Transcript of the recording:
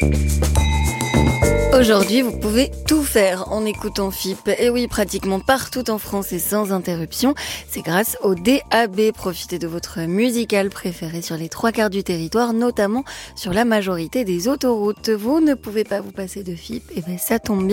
Aujourd'hui, vous pouvez tout faire en écoutant FIP. Et oui, pratiquement partout en France et sans interruption. C'est grâce au DAB. Profitez de votre musical préféré sur les 3/4 du territoire, notamment sur la majorité des autoroutes. Vous ne pouvez pas vous passer de FIP, et ben ça tombe bien.